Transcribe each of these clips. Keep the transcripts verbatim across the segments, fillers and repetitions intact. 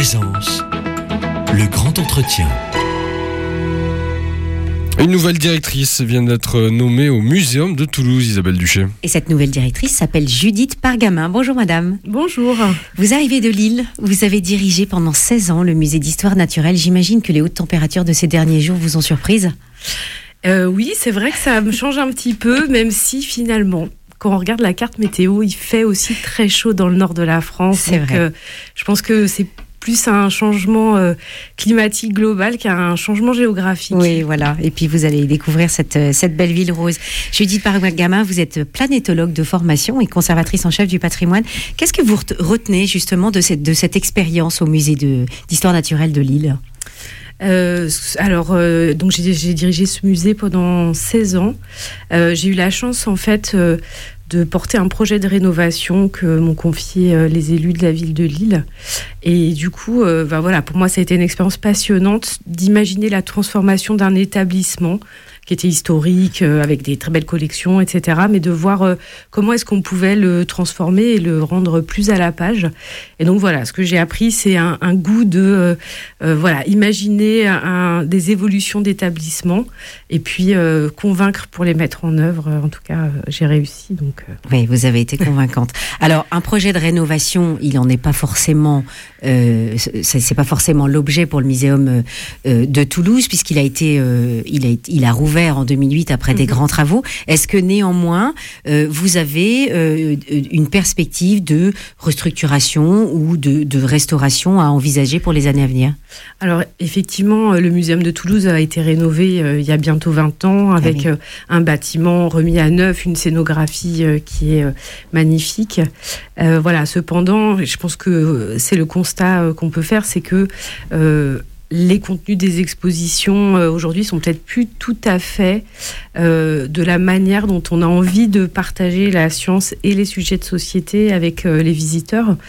Présence, le grand entretien. Une nouvelle directrice vient d'être nommée au Muséum de Toulouse, Isabelle Duché. Et cette nouvelle directrice s'appelle Judith Pargamin. Bonjour madame. Bonjour. Vous arrivez de Lille, vous avez dirigé pendant seize ans le musée d'histoire naturelle. J'imagine que les hautes températures de ces derniers jours vous ont surprise. Euh, oui, c'est vrai que ça me change un petit peu, même si finalement, quand on regarde la carte météo, il fait aussi très chaud dans le nord de la France. C'est donc, vrai. Euh, je pense que c'est plus un changement euh, climatique global qu'un changement géographique. Oui, voilà. Et puis vous allez découvrir cette, cette belle ville rose. Judith Pargamin, vous êtes planétologue de formation et conservatrice en chef du patrimoine. Qu'est-ce que vous retenez justement de cette, de cette expérience au musée de, d'histoire naturelle de Lille ? Euh, alors, euh, donc j'ai, j'ai dirigé ce musée pendant seize ans. Euh, j'ai eu la chance, en fait, euh, de porter un projet de rénovation que m'ont confié euh, les élus de la ville de Lille. Et du coup, euh, ben voilà, pour moi, ça a été une expérience passionnante d'imaginer la transformation d'un établissement qui était historique, euh, avec des très belles collections, et cetera, mais de voir euh, comment est-ce qu'on pouvait le transformer et le rendre plus à la page. Et donc voilà, ce que j'ai appris, c'est un, un goût de euh, euh, voilà, imaginer un, des évolutions d'établissements et puis euh, convaincre pour les mettre en œuvre. En tout cas, euh, j'ai réussi. Donc, euh... Oui, vous avez été convaincante. Alors, un projet de rénovation, il n'en est pas forcément, euh, c'est, c'est pas forcément l'objet pour le Muséum euh, de Toulouse, puisqu'il a été, euh, il a, il a rouvert en deux mille huit après des mmh. grands travaux. Est-ce que néanmoins, euh, vous avez euh, une perspective de restructuration ou de, de restauration à envisager pour les années à venir ? Alors, effectivement, le Muséum de Toulouse a été rénové euh, il y a bientôt vingt ans, avec ah oui. euh, un bâtiment remis à neuf, une scénographie euh, qui est euh, magnifique. Euh, voilà, cependant, je pense que c'est le constat euh, qu'on peut faire, c'est que euh, les contenus des expositions euh, aujourd'hui sont peut-être plus tout à fait euh, de la manière dont on a envie de partager la science et les sujets de société avec euh, les visiteurs.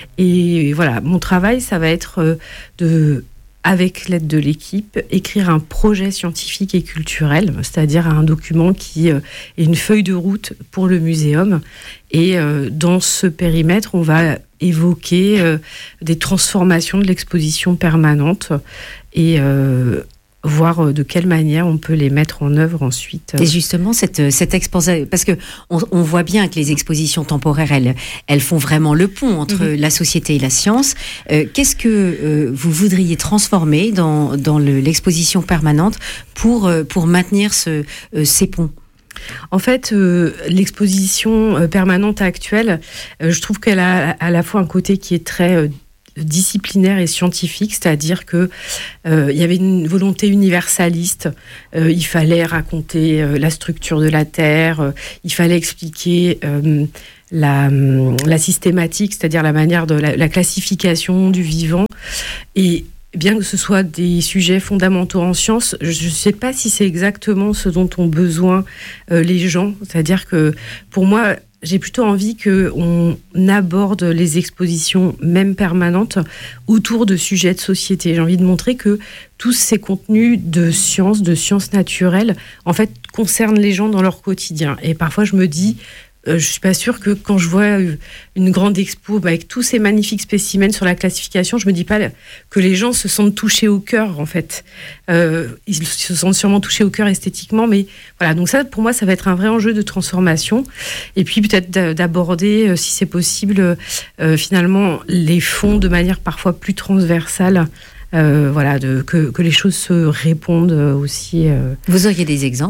Et voilà, mon travail, ça va être euh, de, avec l'aide de l'équipe, écrire un projet scientifique et culturel, c'est-à-dire un document qui euh, est une feuille de route pour le muséum. Et euh, dans ce périmètre, on va évoquer euh, des transformations de l'exposition permanente et euh, voir de quelle manière on peut les mettre en œuvre ensuite. Et justement, cette, cette exposition, parce qu'on on voit bien que les expositions temporaires, elles, elles font vraiment le pont entre mmh. la société et la science. Euh, qu'est-ce que euh, vous voudriez transformer dans, dans le, l'exposition permanente pour, pour maintenir ce, euh, ces ponts ? En fait, euh, l'exposition euh, permanente actuelle, euh, je trouve qu'elle a à la fois un côté qui est très euh, disciplinaire et scientifique, c'est-à-dire que euh, il y avait une volonté universaliste. Euh, il fallait raconter euh, la structure de la Terre, euh, il fallait expliquer euh, la, la systématique, c'est-à-dire la manière de la, la classification du vivant. Et bien que ce soit des sujets fondamentaux en sciences, je ne sais pas si c'est exactement ce dont ont besoin euh, les gens. C'est-à-dire que, pour moi, j'ai plutôt envie qu'on aborde les expositions, même permanentes, autour de sujets de société. J'ai envie de montrer que tous ces contenus de sciences, de sciences naturelles, en fait, concernent les gens dans leur quotidien. Et parfois, je me dis... Euh, je suis pas sûre que quand je vois une grande expo bah, avec tous ces magnifiques spécimens sur la classification, je me dis pas que les gens se sentent touchés au cœur, en fait. Euh, ils se sentent sûrement touchés au cœur esthétiquement, mais voilà. Donc ça, pour moi, ça va être un vrai enjeu de transformation. Et puis peut-être d'aborder, euh, si c'est possible, euh, finalement, les fonds de manière parfois plus transversale. Euh, voilà, de, que, que les choses se répondent aussi. Euh. Vous auriez des exemples ?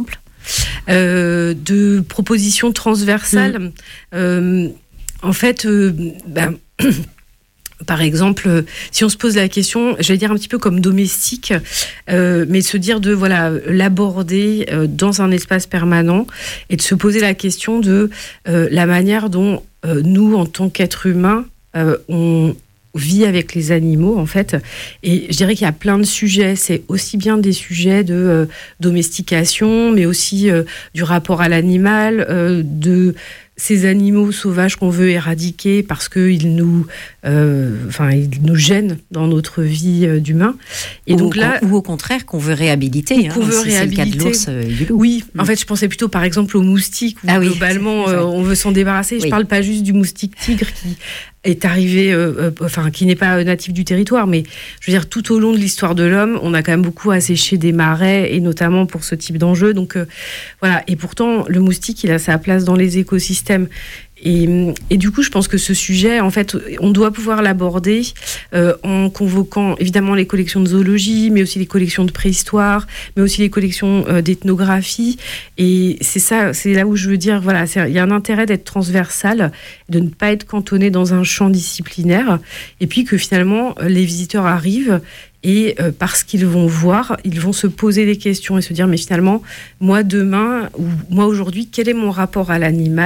Euh, de propositions transversales. Mmh. Euh, en fait, euh, ben, par exemple, si on se pose la question, je vais dire un petit peu comme domestique, euh, mais se dire de voilà l'aborder euh, dans un espace permanent et de se poser la question de euh, la manière dont euh, nous, en tant qu'êtres humains, euh, on vit avec les animaux, en fait. Et je dirais qu'il y a plein de sujets. C'est aussi bien des sujets de euh, domestication, mais aussi euh, du rapport à l'animal, euh, de ces animaux sauvages qu'on veut éradiquer parce qu'ils nous, euh, enfin, ils nous gênent dans notre vie euh, d'humain. Et ou, donc là, ou au contraire qu'on veut réhabiliter. Qu'on hein, veut réhabiliter. C'est le cas de l'ours euh, du loup. Oui, mmh. en fait, je pensais plutôt par exemple aux moustiques où ah oui, globalement euh, on veut s'en débarrasser. Oui. Je parle pas juste du moustique tigre qui est arrivé, euh, euh, enfin qui n'est pas natif du territoire, mais je veux dire tout au long de l'histoire de l'homme, on a quand même beaucoup asséché des marais et notamment pour ce type d'enjeu. Donc euh, voilà. Et pourtant, le moustique, il a sa place dans les écosystèmes. Et, et du coup, je pense que ce sujet, en fait, on doit pouvoir l'aborder euh, en convoquant évidemment les collections de zoologie, mais aussi les collections de préhistoire, mais aussi les collections euh, d'ethnographie. Et c'est ça, c'est là où je veux dire, voilà, il y a un intérêt d'être transversal, de ne pas être cantonné dans un champ disciplinaire, et puis que finalement, les visiteurs arrivent. Et euh, parce qu'ils vont voir, ils vont se poser des questions et se dire, mais finalement, moi demain, ou moi aujourd'hui, quel est mon rapport à l'animal ?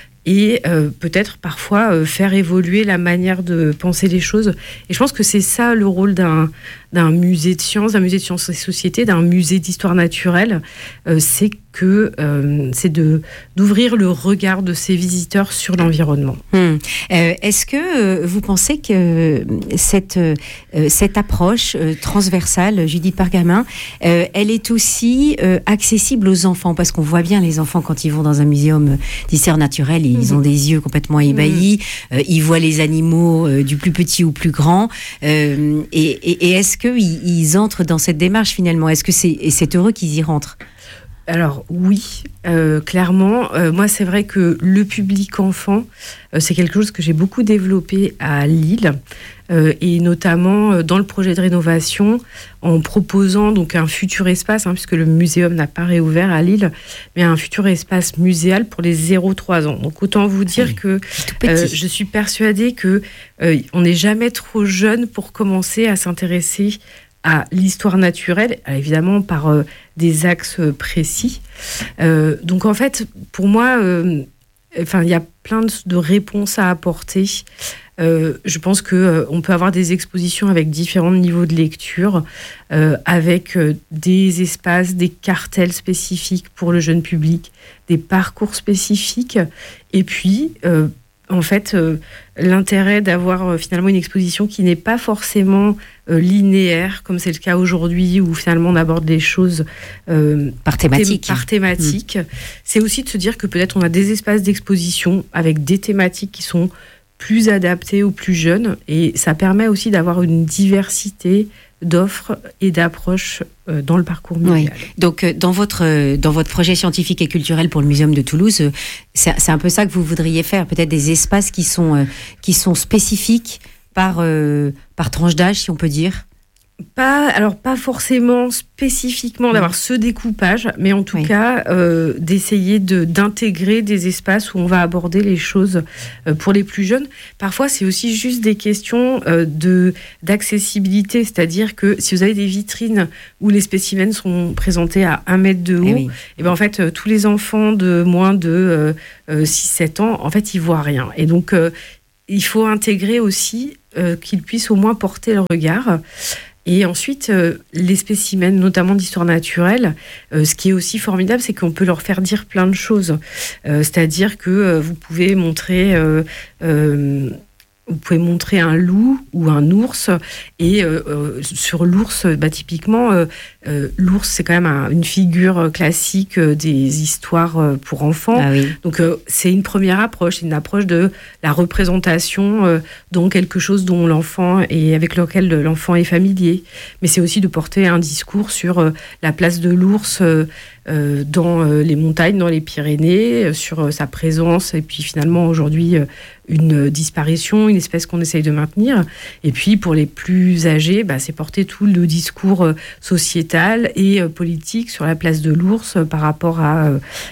Et euh, peut-être parfois euh, faire évoluer la manière de penser les choses. Et je pense que c'est ça le rôle d'un, d'un musée de sciences, d'un musée de sciences et société, d'un musée d'histoire naturelle, euh, c'est que euh, c'est de d'ouvrir le regard de ces visiteurs sur l'environnement. Hum. Euh, est-ce que euh, vous pensez que cette euh, cette approche euh, transversale, Judith Pargamin, euh, elle est aussi euh, accessible aux enfants, parce qu'on voit bien les enfants quand ils vont dans un muséum d'histoire naturelle, ils mmh. ont des yeux complètement ébahis, mmh. euh, ils voient les animaux euh, du plus petit au plus grand, euh, et, et, et est-ce que ils, ils entrent dans cette démarche finalement ? Est-ce que c'est et c'est heureux qu'ils y rentrent ? Alors oui, euh, clairement. Euh, moi, c'est vrai que le public enfant, euh, c'est quelque chose que j'ai beaucoup développé à Lille, euh, et notamment euh, dans le projet de rénovation, en proposant donc un futur espace, hein, puisque le muséum n'a pas réouvert à Lille, mais un futur espace muséal pour les zéro trois ans. Donc autant vous dire oui, que euh, je suis persuadée que euh, on n'est jamais trop jeune pour commencer à s'intéresser à l'histoire naturelle, évidemment par euh, des axes précis. Euh, donc en fait, pour moi, euh, enfin, il y a plein de, de réponses à apporter. Euh, je pense que euh, on peut avoir des expositions avec différents niveaux de lecture, euh, avec euh, des espaces, des cartels spécifiques pour le jeune public, des parcours spécifiques, et puis euh, en fait, euh, l'intérêt d'avoir euh, finalement une exposition qui n'est pas forcément euh, linéaire, comme c'est le cas aujourd'hui, où finalement on aborde les choses euh, par thématique. Thé- par thématique. Mmh. C'est aussi de se dire que peut-être on a des espaces d'exposition avec des thématiques qui sont plus adaptées aux plus jeunes, et ça permet aussi d'avoir une diversité d'offres et d'approches euh, dans le parcours muséal. Oui. Donc, euh, dans votre euh, dans votre projet scientifique et culturel pour le Muséum de Toulouse, euh, c'est, c'est un peu ça que vous voudriez faire, peut-être des espaces qui sont euh, qui sont spécifiques par euh, par tranche d'âge, si on peut dire. Pas, alors pas forcément spécifiquement d'avoir mmh. ce découpage, mais en tout oui. cas euh, d'essayer de, d'intégrer des espaces où on va aborder les choses euh, pour les plus jeunes. Parfois, c'est aussi juste des questions euh, de, d'accessibilité, c'est-à-dire que si vous avez des vitrines où les spécimens sont présentés à un mètre de haut, et, oui. et ben en fait, euh, tous les enfants de moins de euh, euh, six sept ans, en fait, ils voient rien. Et donc, euh, il faut intégrer aussi euh, qu'ils puissent au moins porter le regard. Et ensuite, euh, les spécimens, notamment d'histoire naturelle, euh, ce qui est aussi formidable, c'est qu'on peut leur faire dire plein de choses. Euh, c'est-à-dire que euh, vous pouvez montrer... Euh, euh, Vous pouvez montrer un loup ou un ours, et euh, euh, sur l'ours, bah, typiquement, euh, euh, l'ours, c'est quand même un, une figure classique euh, des histoires euh, pour enfants. Ah oui. Donc, euh, c'est une première approche, c'est une approche de la représentation euh, dans quelque chose dont l'enfant et avec lequel l'enfant est familier. Mais c'est aussi de porter un discours sur euh, la place de l'ours euh, euh, dans euh, les montagnes, dans les Pyrénées, euh, sur euh, sa présence, et puis finalement, aujourd'hui, euh, une disparition, une espèce qu'on essaye de maintenir. Et puis, pour les plus âgés, bah, c'est porter tout le discours sociétal et politique sur la place de l'ours par rapport à,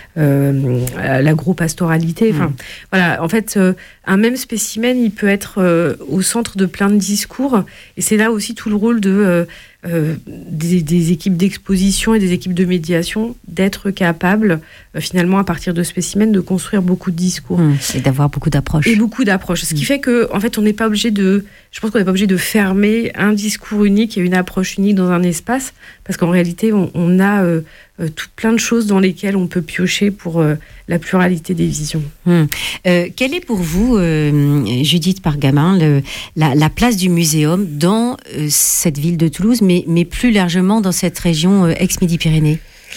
euh, à l'agro-pastoralité. Enfin, mmh. voilà, en fait, euh, un même spécimen, il peut être euh, au centre de plein de discours. Et c'est là aussi tout le rôle de... Euh, Euh, des, des équipes d'exposition et des équipes de médiation d'être capables euh, finalement à partir de spécimens de construire beaucoup de discours mmh, et d'avoir beaucoup d'approches et beaucoup d'approches, ce qui mmh. fait que en fait on n'est pas obligé de je pense qu'on n'est pas obligé de fermer un discours unique et une approche unique dans un espace, parce qu'en réalité on, on a euh, euh, tout plein de choses dans lesquelles on peut piocher pour euh, la pluralité des visions. Mmh. Euh, quelle est pour vous euh, Judith Pargamin le, la, la place du muséum dans euh, cette ville de Toulouse, mais, mais plus largement dans cette région euh, ex-Midi-Pyrénées?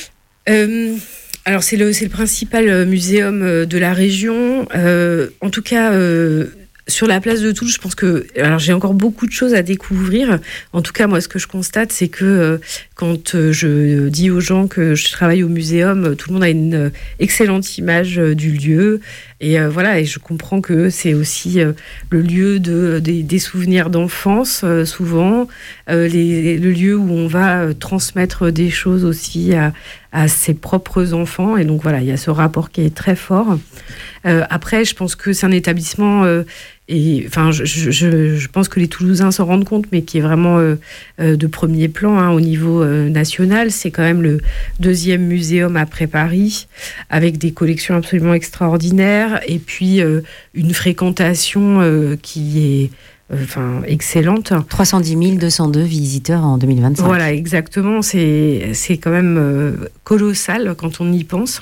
euh, Alors c'est le, c'est le principal muséum de la région, euh, en tout cas euh, sur la place de Toulouse, je pense que alors j'ai encore beaucoup de choses à découvrir. En tout cas, moi, ce que je constate, c'est que euh, quand euh, je dis aux gens que je travaille au muséum, tout le monde a une euh, excellente image euh, du lieu. Et euh, voilà, et je comprends que c'est aussi euh, le lieu de, de, des souvenirs d'enfance, euh, souvent, euh, les, le lieu où on va euh, transmettre des choses aussi à, à ses propres enfants. Et donc voilà, il y a ce rapport qui est très fort. Euh, après, je pense que c'est un établissement... Euh, Et enfin, je, je, je pense que les Toulousains s'en rendent compte, mais qui est vraiment euh, euh, de premier plan hein, au niveau euh, national. C'est quand même le deuxième muséum après Paris, avec des collections absolument extraordinaires, et puis euh, une fréquentation euh, qui est euh, enfin excellente. trois cent dix mille deux cent deux visiteurs en deux mille vingt-cinq. Voilà, exactement. C'est, c'est quand même euh, colossal quand on y pense.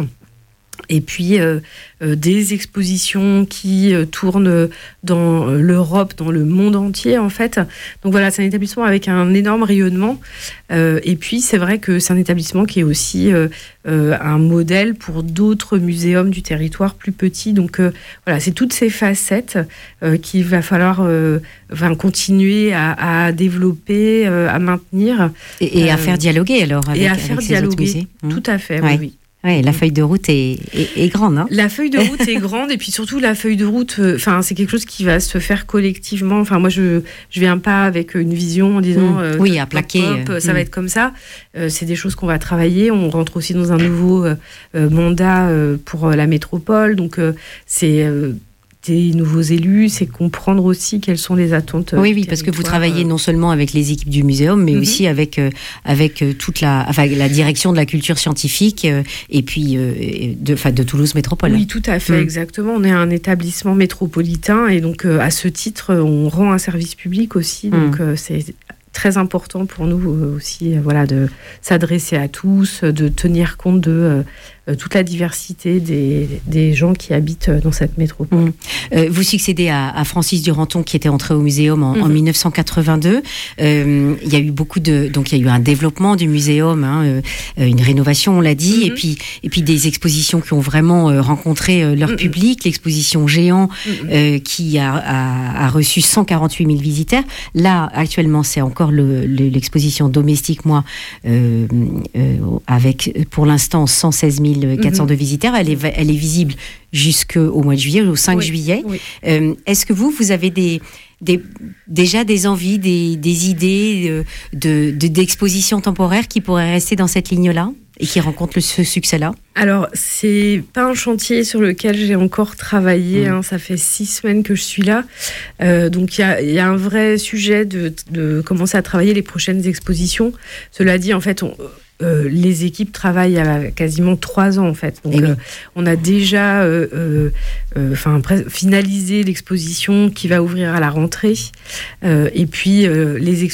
Et puis euh, euh, des expositions qui euh, tournent dans l'Europe, dans le monde entier en fait. Donc voilà, c'est un établissement avec un énorme rayonnement. Euh, et puis c'est vrai que c'est un établissement qui est aussi euh, euh, un modèle pour d'autres muséums du territoire plus petits. Donc euh, voilà, c'est toutes ces facettes euh, qu'il va falloir euh, enfin, continuer à, à développer, euh, à maintenir. Et, et euh, à faire dialoguer alors avec, et à avec faire ces dialoguer. autres musées. Tout à fait, ouais. oui. oui. Oui, la feuille de route est, est, est grande. Hein. La feuille de route est grande et puis surtout la feuille de route, enfin euh, c'est quelque chose qui va se faire collectivement. Enfin moi je je viens pas avec une vision en disant mmh. euh, oui à plaquer, hop, hop, ça mmh. va être comme ça. Euh, c'est des choses qu'on va travailler. On rentre aussi dans un nouveau euh, mandat euh, pour la métropole, donc euh, c'est euh, des nouveaux élus, c'est comprendre aussi quelles sont les attentes. Oui, oui, parce que vous travaillez non seulement avec les équipes du muséum, mais mm-hmm. aussi avec euh, avec toute la, enfin, la direction de la culture scientifique euh, et puis euh, de, enfin, de Toulouse Métropole. Oui, tout à fait, mm. exactement. On est un établissement métropolitain et donc euh, à ce titre, on rend un service public aussi. Donc mm. euh, c'est très important pour nous aussi, euh, voilà, de s'adresser à tous, de tenir compte de euh, toute la diversité des, des gens qui habitent dans cette métropole. Mmh. Euh, vous succédez à, à Francis Duranton qui était entré au muséum en, mmh. en mille neuf cent quatre-vingt-deux. Euh, il y a eu beaucoup de, donc il y a eu un développement du muséum, hein, euh, une rénovation, on l'a dit, mmh. et puis et puis des expositions qui ont vraiment euh, rencontré euh, leur mmh. public. L'exposition Géant mmh. euh, qui a, a, a reçu cent quarante-huit mille visiteurs. Là actuellement c'est encore le, le, l'exposition Domestique moi euh, euh, avec pour l'instant cent seize mille quatre cent deux mmh. visiteurs, elle est, elle est visible jusqu'au mois de juillet, au cinq oui, juillet. Oui. Euh, est-ce que vous, vous avez des, des, déjà des envies, des, des idées de, de, d'expositions temporaires qui pourraient rester dans cette ligne-là et qui rencontrent le, ce succès-là? Alors, c'est pas un chantier sur lequel j'ai encore travaillé. Mmh. Hein, ça fait six semaines que je suis là. Euh, donc, il y a, y a un vrai sujet de, de commencer à travailler les prochaines expositions. Cela dit, en fait, on... Euh, les équipes travaillent à quasiment trois ans en fait. Donc, oui. euh, on a déjà euh, euh, euh, pres- finalisé l'exposition qui va ouvrir à la rentrée. Euh, et puis, euh, les